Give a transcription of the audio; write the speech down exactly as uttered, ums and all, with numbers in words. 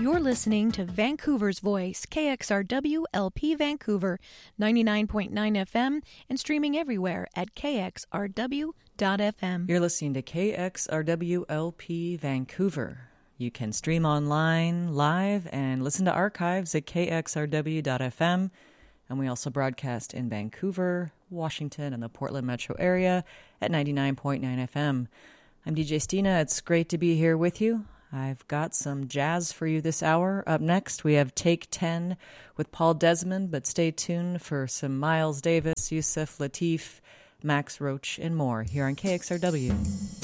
You're listening to Vancouver's Voice, K X R W L P Vancouver, ninety-nine point nine F M, and streaming everywhere at k x r w dot f m. You're listening to K X R W L P Vancouver. You can stream online, live, and listen to archives at k x r w dot f m. And we also broadcast in Vancouver, Washington, and the Portland metro area at ninety-nine point nine F M. I'm D J Stina. It's great to be here with you. I've got some jazz for you this hour. Up next, we have Take ten with Paul Desmond, but stay tuned for some Miles Davis, Yusef Lateef, Max Roach, and more here on K X R W.